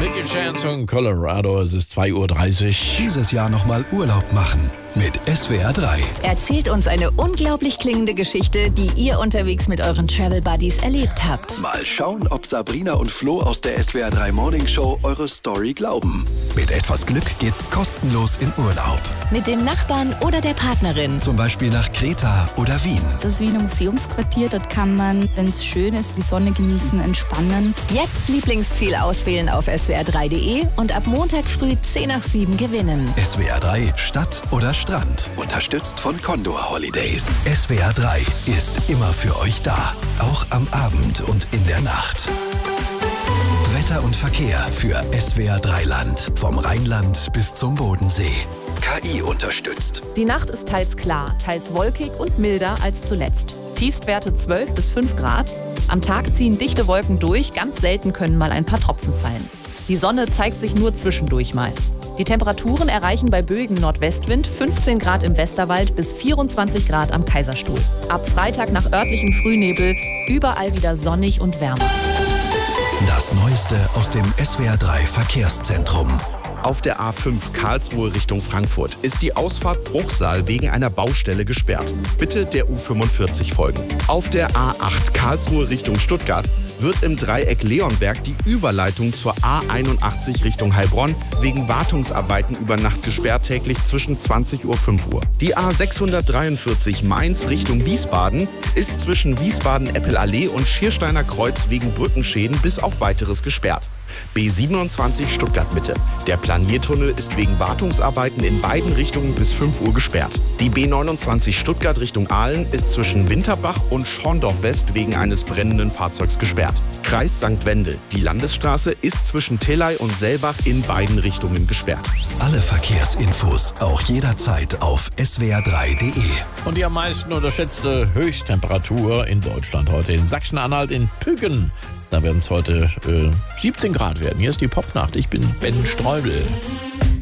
Nicky Chance und Colorado, es ist 2:30 Uhr. Dieses Jahr nochmal Urlaub machen mit SWR 3. Erzählt uns eine unglaublich klingende Geschichte, die ihr unterwegs mit euren Travel Buddies erlebt habt. Mal schauen, ob Sabrina und Flo aus der SWR 3 Morning Show eure Story glauben. Mit etwas Glück geht's kostenlos in Urlaub. Mit dem Nachbarn oder der Partnerin. Zum Beispiel nach Kreta oder Wien. Das Wiener Museumsquartier, dort kann man, wenn es schön ist, die Sonne genießen, entspannen. Jetzt Lieblingsziel auswählen auf swr3.de und ab Montag früh 6:50 gewinnen. SWR 3 Stadt oder Strand. Unterstützt von Condor Holidays. SWR 3 ist immer für euch da. Auch am Abend und in der Nacht. Wetter und Verkehr für SWR 3 Land. Vom Rheinland bis zum Bodensee. KI unterstützt. Die Nacht ist teils klar, teils wolkig und milder als zuletzt. Tiefstwerte 12 bis 5 Grad. Am Tag ziehen dichte Wolken durch, ganz selten können mal ein paar Tropfen fallen. Die Sonne zeigt sich nur zwischendurch mal. Die Temperaturen erreichen bei böigem Nordwestwind 15 Grad im Westerwald bis 24 Grad am Kaiserstuhl. Ab Freitag nach örtlichem Frühnebel überall wieder sonnig und wärmer. Das Neueste aus dem SWR 3 Verkehrszentrum. Auf der A5 Karlsruhe Richtung Frankfurt ist die Ausfahrt Bruchsal wegen einer Baustelle gesperrt. Bitte der U45 folgen. Auf der A8 Karlsruhe Richtung Stuttgart wird im Dreieck Leonberg die Überleitung zur A81 Richtung Heilbronn wegen Wartungsarbeiten über Nacht gesperrt, täglich zwischen 20 Uhr und 5 Uhr. Die A643 Mainz Richtung Wiesbaden ist zwischen Wiesbaden-Eppelallee und Schiersteiner Kreuz wegen Brückenschäden bis auf Weiteres gesperrt. B27 Stuttgart-Mitte. Der Planiertunnel ist wegen Wartungsarbeiten in beiden Richtungen bis 5 Uhr gesperrt. Die B29 Stuttgart Richtung Aalen ist zwischen Winterbach und Schorndorf-West wegen eines brennenden Fahrzeugs gesperrt. Kreis St. Wendel. Die Landesstraße ist zwischen Tilley und Selbach in beiden Richtungen gesperrt. Alle Verkehrsinfos auch jederzeit auf swr3.de. Und die am meisten unterschätzte Höchsttemperatur in Deutschland heute in Sachsen-Anhalt in Püggen. Da werden es heute 17 Grad werden. Hier ist die Popnacht. Ich bin Ben Streubel.